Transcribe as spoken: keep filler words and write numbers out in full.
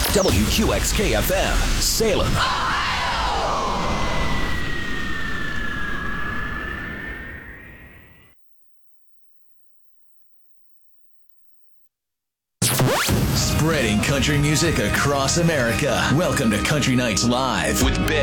W Q X K F M, Salem. Spreading country music across America. Welcome to Country Nights Live with Ben.